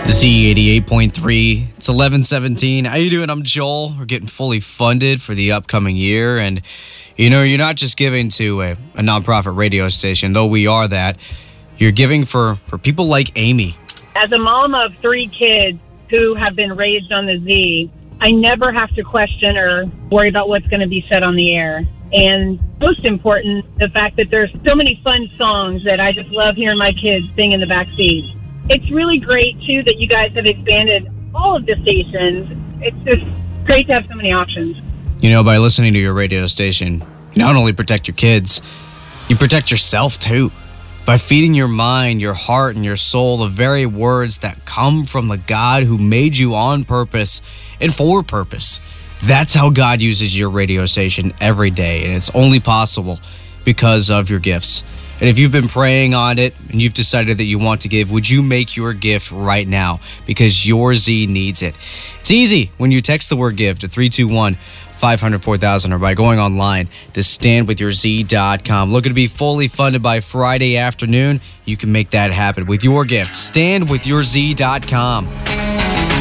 Z88.3. It's 11:17. How you doing? I'm Joel. We're getting fully funded for the upcoming year. And, you know, you're not just giving to a nonprofit radio station, though we are that. You're giving for people like Amy. As a mom of 3 kids who have been raised on the Z, I never have to question or worry about what's going to be said on the air. And most important, the fact that there's so many fun songs that I just love hearing my kids sing in the back seat. It's really great, too, that you guys have expanded all of the stations. It's just great to have so many options. You know, by listening to your radio station, you not only protect your kids, you protect yourself, too. By feeding your mind, your heart, and your soul the very words that come from the God who made you on purpose and for purpose. That's how God uses your radio station every day, and it's only possible because of your gifts. And if you've been praying on it and you've decided that you want to give, would you make your gift right now? Because your Z needs it. It's easy when you text the word GIVE to 321-500-4000 or by going online to standwithyourz.com. Looking to be fully funded by Friday afternoon? You can make that happen with your gift. Standwithyourz.com.